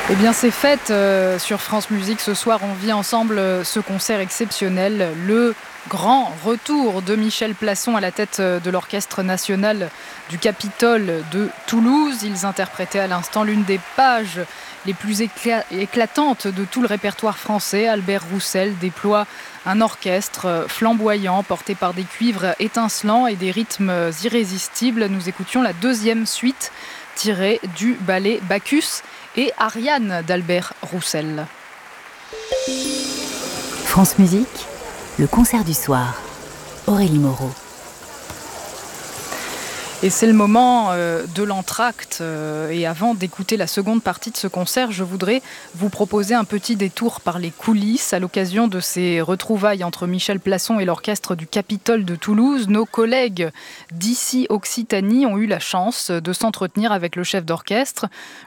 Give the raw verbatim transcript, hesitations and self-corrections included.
Eh bien, c'est fête euh, sur France Musique. Ce soir, on vit ensemble euh, ce concert exceptionnel. Le grand retour de Michel Plasson à la tête euh, de l'Orchestre national du Capitole de Toulouse. Ils interprétaient à l'instant l'une des pages les plus écla- éclatantes de tout le répertoire français. Albert Roussel déploie un orchestre euh, flamboyant, porté par des cuivres étincelants et des rythmes irrésistibles. Nous écoutions la deuxième suite tirée du ballet Bacchus et Ariane d'Albert Roussel. France Musique, le concert du soir. Aurélie Moreau. Et c'est le moment euh, de l'entracte. Euh, et avant d'écouter la seconde partie de ce concert, je voudrais vous proposer un petit détour par les coulisses. À l'occasion de ces retrouvailles entre Michel Plasson et l'orchestre du Capitole de Toulouse, nos collègues d'ici Occitanie ont eu la chance de s'entretenir avec le chef d'orchestre.